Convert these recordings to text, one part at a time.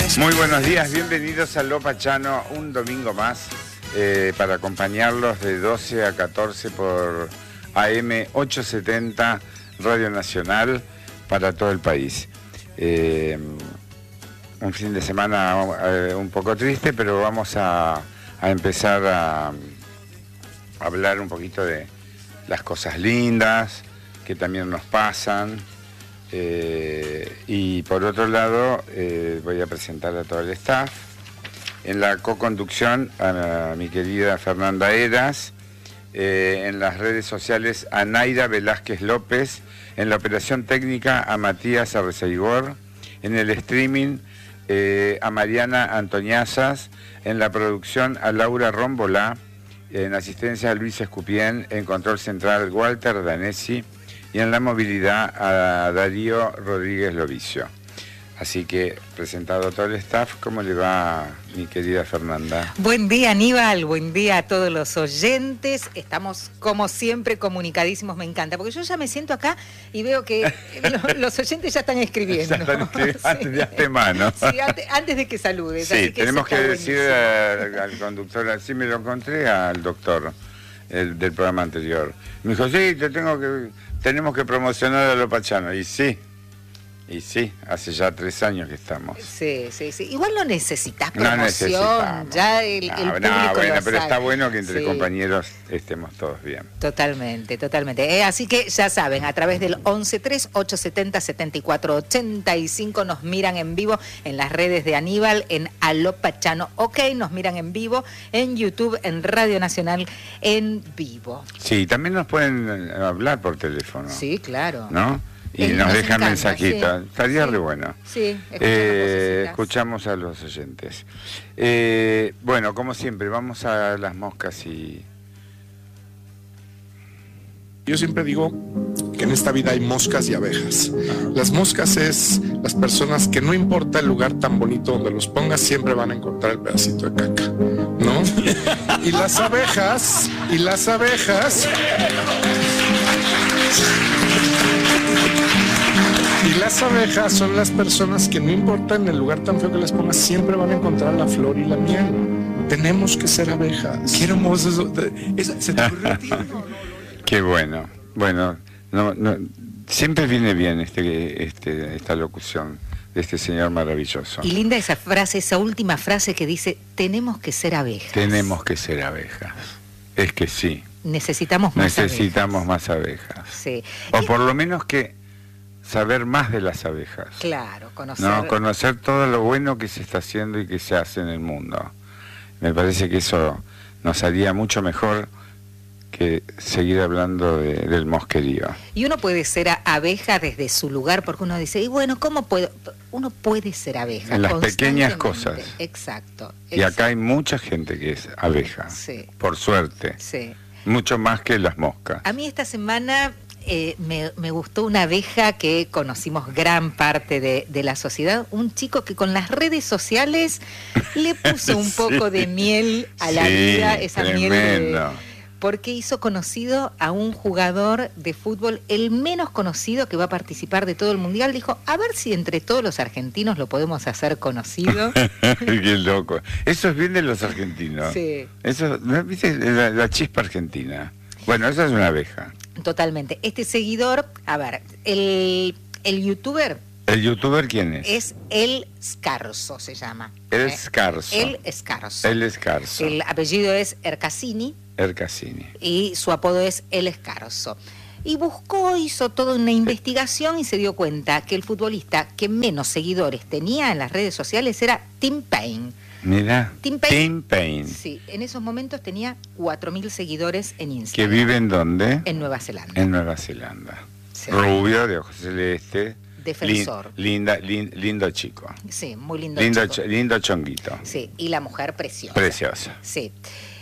Muy buenos días, bienvenidos a Lo Pachano, un domingo más, para acompañarlos de 12 a 14 por AM 870 Radio Nacional para todo el país. Un fin de semana un poco triste, pero vamos a empezar a hablar un poquito de las cosas lindas que también nos pasan. Y por otro lado, voy a presentar a todo el staff. En la co-conducción a mi querida Fernanda Heras, en las redes sociales a Naira Velázquez López, en la operación técnica a Matías Arreceigor, en el streaming a Mariana Antoniazas, en la producción a Laura Rombolá, en asistencia a Luis Escupien, en control central Walter Danesi, y en la movilidad a Darío Rodríguez Lovicio. Así que, presentado todo el staff, ¿cómo le va, mi querida Fernanda? Buen día, Aníbal, buen día a todos los oyentes. Estamos, como siempre, comunicadísimos, me encanta, porque yo ya me siento acá y veo que los oyentes ya están escribiendo. Ya están escribiendo, antes de antemano. Sí, antes de que saludes. Sí, así que tenemos que decir buenísimo. al conductor, así me lo encontré al doctor del programa anterior. Me dijo, sí, tenemos que promocionar a Lo Pachano. Y sí, hace ya 3 años que estamos. Sí. Igual no necesitas promoción, no necesitamos. Ya el público bueno, lo pero sabe. está bueno que entre compañeros estemos todos bien. Totalmente. Así que ya saben, a través del 1138707485 nos miran en vivo en las redes de Aníbal, en Aló Pachano, OK, nos miran en vivo, en YouTube, en Radio Nacional, en vivo. Sí, también nos pueden hablar por teléfono. Sí, claro. ¿No? Y nos dejan mensajitos. Sí. Estaría re bueno. Sí, escuchamos a los oyentes. Bueno, como siempre, vamos a las moscas y... Yo siempre digo que en esta vida hay moscas y abejas. Las moscas es las personas que no importa el lugar tan bonito donde los pongas, siempre van a encontrar el pedacito de caca, ¿no? Y las abejas son las personas que no importa en el lugar tan feo que las pongas, siempre van a encontrar la flor y la miel. Tenemos que ser abejas. Qué hermoso eso. ¿Se te ocurrió a ti? Qué bueno. Bueno, no, siempre viene bien esta locución de este señor maravilloso. Y linda esa frase, esa última frase que dice, tenemos que ser abejas. Tenemos que ser abejas. Es que sí. Necesitamos más abejas. Sí. O por lo menos que saber más de las abejas. Claro, conocer todo lo bueno que se está haciendo y que se hace en el mundo. Me parece que eso nos haría mucho mejor que seguir hablando del mosquerío. Y uno puede ser abeja desde su lugar, porque uno dice, y bueno, ¿cómo puedo? Uno puede ser abeja. En las pequeñas cosas. Exacto. Y acá hay mucha gente que es abeja. Sí. Por suerte. Sí. Mucho más que las moscas. A mí esta semana me gustó una abeja que conocimos gran parte de la sociedad, un chico que con las redes sociales le puso un poco de miel a la vida, esa tremendo. miel porque hizo conocido a un jugador de fútbol, el menos conocido que va a participar de todo el mundial. Dijo, a ver si entre todos los argentinos lo podemos hacer conocido. Qué loco. Eso es bien de los argentinos. Sí. Eso, ¿viste? La chispa argentina. Bueno, esa es una abeja. Totalmente. Este seguidor, a ver, el youtuber... ¿El youtuber quién es? Es El Scarso, se llama. El Scarso. El Scarso. El Scarso. El apellido es Ercasini. Y su apodo es El Scarso. Y hizo toda una investigación y se dio cuenta que el futbolista que menos seguidores tenía en las redes sociales era Tim Payne. Mira, Tim Payne. Sí, en esos momentos tenía 4.000 seguidores en Instagram. ¿Que vive en dónde? En Nueva Zelanda. En Nueva Zelanda. Sí. Rubio, de ojos celeste. Defensor. Lindo chico. Sí, muy lindo chico. Lindo chonguito. Sí, y la mujer preciosa. Preciosa. Sí.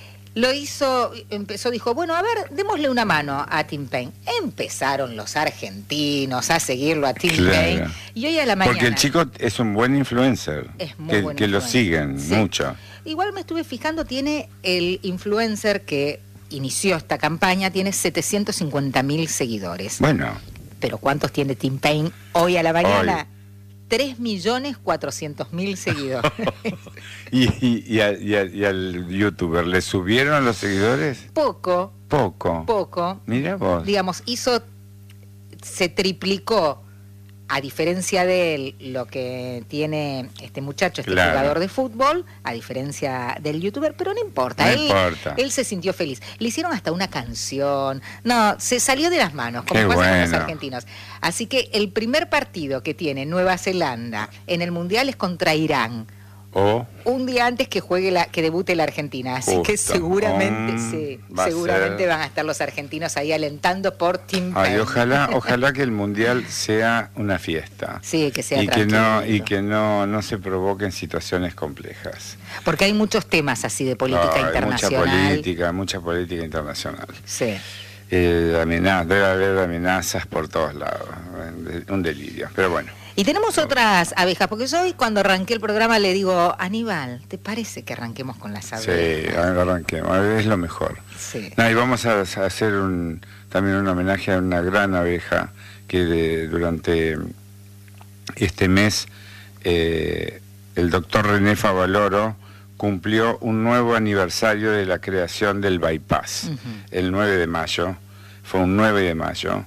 Dijo, bueno, a ver, démosle una mano a Tim Payne. Empezaron los argentinos a seguirlo a Tim Payne. Y hoy a la mañana... Porque el chico es un buen influencer. Es muy buen que lo siguen mucho. Igual me estuve fijando, tiene el influencer que inició esta campaña, tiene 750.000 seguidores. Bueno. Pero ¿cuántos tiene Tim Payne hoy a la mañana? 3.400.000 seguidores. ¿Y al youtuber le subieron los seguidores? Poco. Mira vos. Digamos, se triplicó, a diferencia de él, lo que tiene este muchacho, claro, jugador de fútbol, a diferencia del youtuber, pero no importa. Él se sintió feliz. Le hicieron hasta una canción. No, se salió de las manos, como Qué pasa bueno con los argentinos. Así que el primer partido que tiene Nueva Zelanda en el Mundial es contra Irán. Un día antes que debute la Argentina, así que seguramente van a estar los argentinos ahí alentando por Team Penn. Ojalá que el Mundial sea una fiesta. Sí, que sea y que no se provoquen situaciones complejas. Porque hay muchos temas así de política internacional. Mucha política internacional. Sí. Debe haber amenazas por todos lados. Un delirio, pero bueno. Y tenemos otras abejas, porque yo hoy cuando arranqué el programa le digo, Aníbal, ¿te parece que arranquemos con las abejas? Sí, arranquemos, es lo mejor. Sí. Y vamos a hacer también un homenaje a una gran abeja que durante este mes el doctor René Favaloro cumplió un nuevo aniversario de la creación del bypass, el 9 de mayo, fue un 9 de mayo,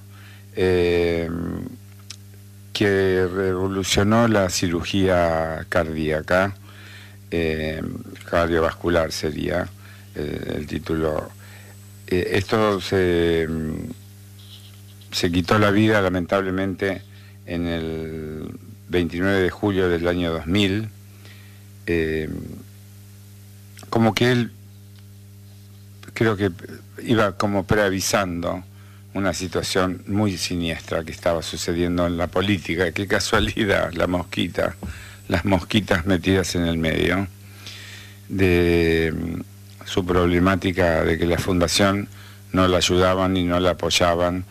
que revolucionó la cirugía cardíaca, cardiovascular sería el título. Esto se quitó la vida lamentablemente en el 29 de julio del año 2000, como que él creo que iba como preavisando una situación muy siniestra que estaba sucediendo en la política. Qué casualidad, las mosquitas metidas en el medio de su problemática de que la fundación no la ayudaban y no la apoyaban,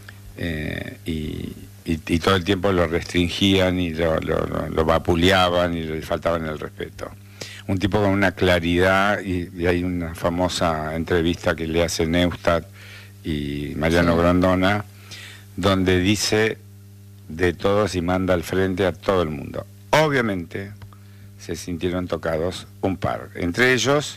y todo el tiempo lo restringían y lo vapuleaban y le faltaban el respeto. Un tipo con una claridad, y hay una famosa entrevista que le hace Neustadt y Mariano Grondona, donde dice de todos y manda al frente a todo el mundo. Obviamente se sintieron tocados un par, entre ellos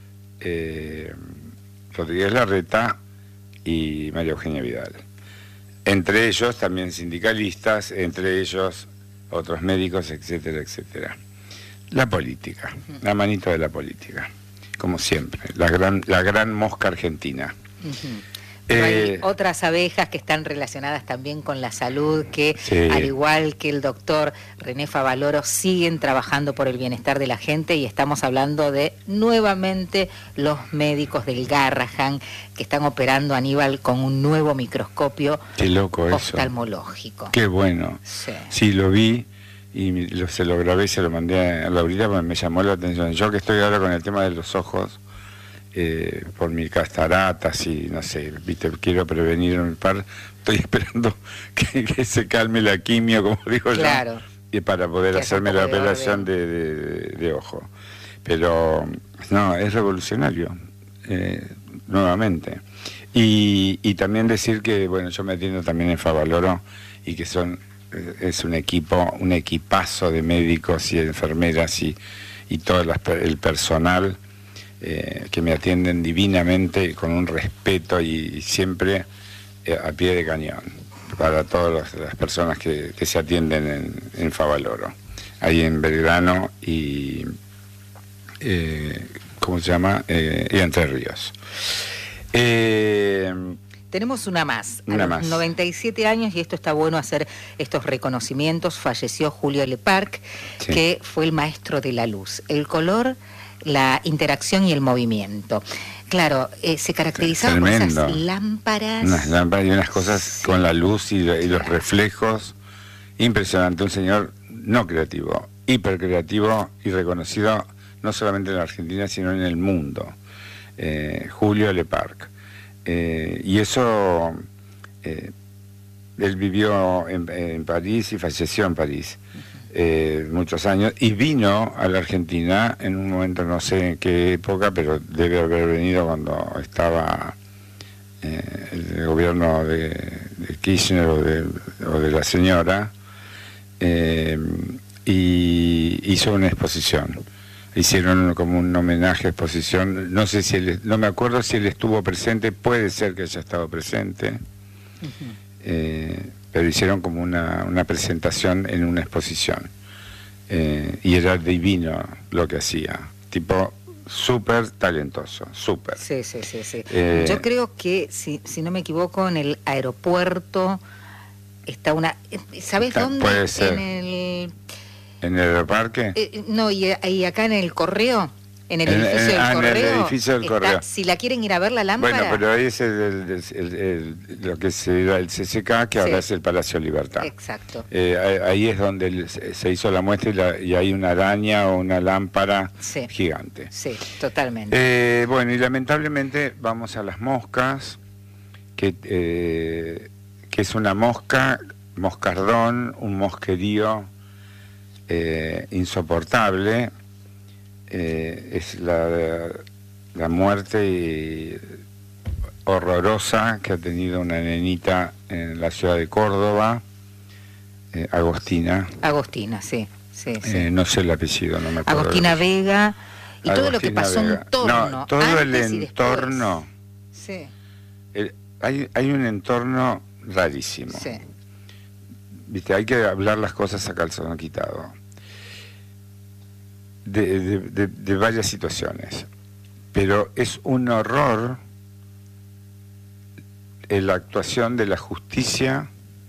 Rodríguez Larreta y María Eugenia Vidal, entre ellos también sindicalistas, entre ellos otros médicos, etcétera, etcétera. La política, la manito de la política, como siempre, la gran mosca argentina. Pero hay otras abejas que están relacionadas también con la salud, que al igual que el doctor René Favaloro siguen trabajando por el bienestar de la gente, y estamos hablando de nuevamente los médicos del Garrahan que están operando, Aníbal, con un nuevo microscopio oftalmológico. Qué bueno. Sí, lo vi y se lo grabé y se lo mandé a Laurita porque me llamó la atención. Yo que estoy ahora con el tema de los ojos, por mis cataratas y no sé, quiero prevenir un par, estoy esperando que se calme la quimio, como digo yo, y para poder hacerme la operación de ojo. Pero no, es revolucionario, nuevamente. Y también decir que, bueno, yo me atiendo también en Favaloro, y que es un equipazo de médicos y enfermeras y todo el personal, que me atienden divinamente, con un respeto y siempre a pie de cañón, para todas las personas que se atienden en Favaloro, ahí en Belgrano y ¿cómo se llama? Y Entre Ríos. Tenemos una más. A los 97 años, y esto está bueno hacer estos reconocimientos, falleció Julio Leparc, que fue el maestro de la luz, el color, la interacción y el movimiento. Claro, se caracterizaba por esas lámparas. Unas lámparas y unas cosas con la luz y los reflejos. Impresionante, un señor no creativo, hipercreativo y reconocido no solamente en la Argentina, sino en el mundo. Julio Leparc. Y eso, él vivió en París y falleció en París muchos años, y vino a la Argentina en un momento, no sé en qué época, pero debe haber venido cuando estaba el gobierno de Kirchner o de la señora, y hizo una exposición. Hicieron como un homenaje, exposición. No sé si no me acuerdo si él estuvo presente, puede ser que haya estado presente. Pero hicieron como una presentación en una exposición. Y era divino lo que hacía. Tipo, súper talentoso, súper. Sí. Yo creo que, si no me equivoco, en el aeropuerto está una... ¿Sabes dónde? Puede ser. ¿En el aeroparque? No, y acá en el Correo, en el edificio del Correo. En el edificio del Correo. Si la quieren ir a ver la lámpara... Bueno, pero ahí es lo que se iba el CCK, que ahora es el Palacio Libertad. Exacto. Ahí es donde se hizo la muestra y hay una araña o una lámpara gigante. Sí, totalmente. Bueno, y lamentablemente vamos a las moscas, que es una moscardón, un mosquerío insoportable. Es la muerte horrorosa que ha tenido una nenita en la ciudad de Córdoba, Agostina. Agostina, sí. No sé el apellido, no me acuerdo. Agostina Vega, y Agostina, todo lo que pasó en torno. No, todo el entorno. Sí. Hay un entorno rarísimo. Sí. Viste, hay que hablar las cosas a calzón quitado. De varias situaciones, pero es un horror la actuación de la justicia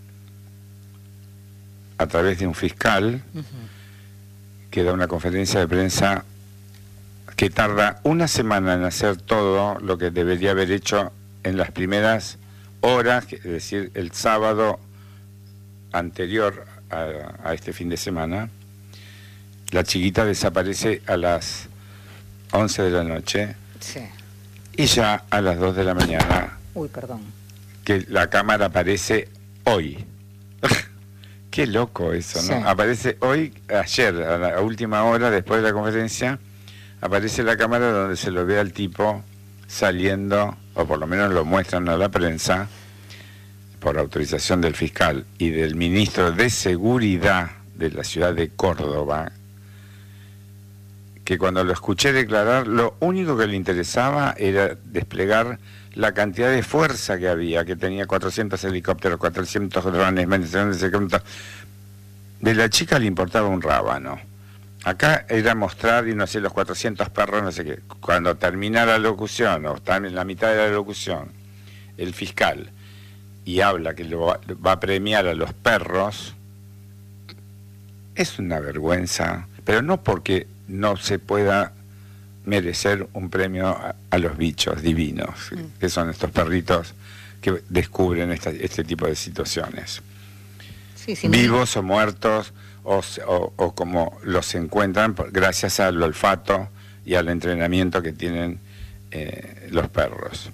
a través de un fiscal que da una conferencia de prensa que tarda una semana en hacer todo lo que debería haber hecho en las primeras horas, es decir, el sábado anterior a este fin de semana. La chiquita desaparece a las 11 de la noche. Sí. Y ya a las 2 de la mañana. Uy, perdón. Que la cámara aparece hoy. Qué loco eso, ¿no? Sí. Aparece hoy, ayer, a la última hora, después de la conferencia, aparece la cámara donde se lo ve al tipo saliendo, o por lo menos lo muestran a la prensa, por autorización del fiscal y del ministro de Seguridad de la ciudad de Córdoba, que cuando lo escuché declarar, lo único que le interesaba era desplegar la cantidad de fuerza que había, que tenía 400 helicópteros, 400 drones, de la chica le importaba un rábano. Acá era mostrar y no sé, los 400 perros, no sé qué. Cuando termina la locución, o está en la mitad de la locución, el fiscal, y habla que lo va a premiar a los perros, es una vergüenza, pero no porque no se pueda merecer un premio a los bichos divinos, que son estos perritos que descubren este tipo de situaciones. Sí, vivos o muertos, o como los encuentran gracias al olfato y al entrenamiento que tienen los perros.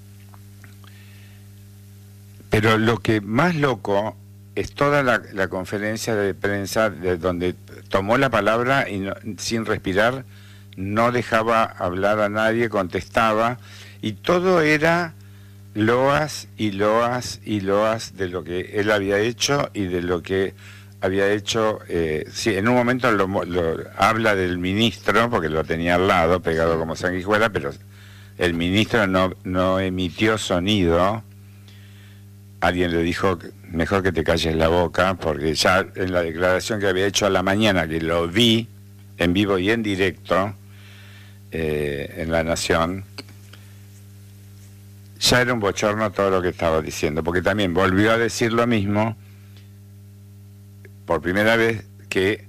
Pero lo que más loco es toda la conferencia de prensa de donde tomó la palabra y sin respirar, no dejaba hablar a nadie, contestaba, y todo era loas y loas y loas de lo que él había hecho y de lo que había hecho. Sí, en un momento lo habla del ministro, porque lo tenía al lado, pegado como sanguijuela, pero el ministro no emitió sonido. Alguien le dijo, mejor que te calles la boca, porque ya en la declaración que había hecho a la mañana, que lo vi en vivo y en directo en La Nación, ya era un bochorno todo lo que estaba diciendo, porque también volvió a decir lo mismo por primera vez, que